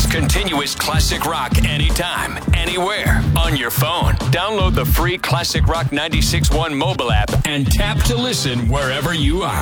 Continuous classic rock anytime, anywhere, on your phone. Download the free Classic Rock 96.1 mobile app and tap to listen wherever you are.